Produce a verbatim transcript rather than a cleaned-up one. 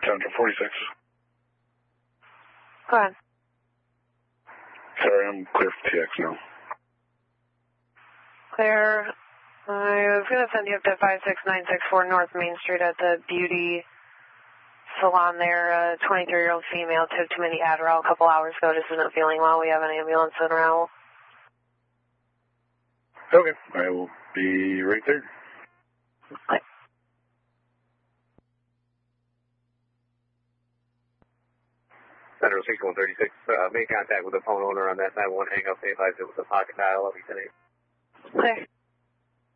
Central forty-six. Go ahead. Sorry, I'm clear for T X now. Clear. I was going to send you up to five six nine six four North Main Street at the beauty salon there. A twenty-three-year-old female took too many Adderall a couple hours ago. Just isn't feeling well. We have an ambulance en route. Okay, I will be right there. Okay. Central sixty-one thirty-six, uh, made contact with the phone owner on that nine one one hang up. They advised it was a pocket dial. I'll be today. Okay.